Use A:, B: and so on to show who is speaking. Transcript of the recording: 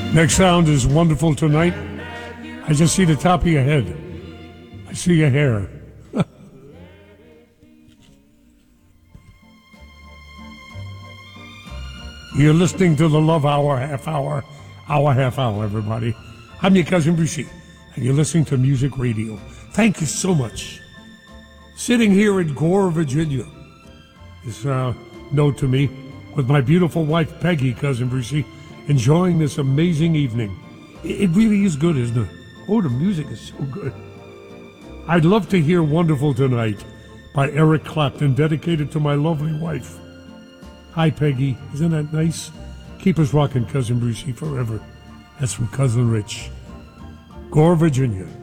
A: Next sound is Wonderful Tonight. I just see the top of your head. I see your hair. You're listening to the Love Hour, half hour, half hour, everybody. I'm your cousin Brucey, and you're listening to Music Radio. Thank you so much. Sitting here in Gore, Virginia, this note to me, with my beautiful wife, Peggy, cousin Brucey, enjoying this amazing evening. It really is good, isn't it? Oh, the music is so good. I'd love to hear Wonderful Tonight by Eric Clapton, dedicated to my lovely wife. Hi, Peggy. Isn't that nice? Keep us rocking, cousin Brucey, forever. That's from Cousin Rich. Gore, Virginia.